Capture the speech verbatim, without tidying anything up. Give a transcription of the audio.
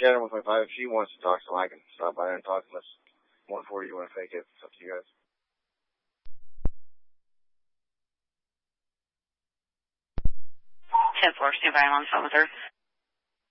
chatting with my five. If she wants to talk, so I can stop by and talk unless one forty you want to fake it. It's up to you guys. ten four, stand by. I'm on the phone with her.